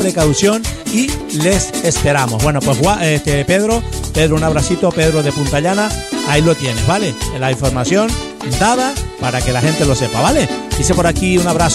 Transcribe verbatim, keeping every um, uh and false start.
precaución y les esperamos. Bueno, pues este, Pedro, Pedro, un abracito, Pedro de Punta Llana, ahí lo tienes, ¿vale? La información dada para que la gente lo sepa, ¿vale? Dice por aquí un abrazo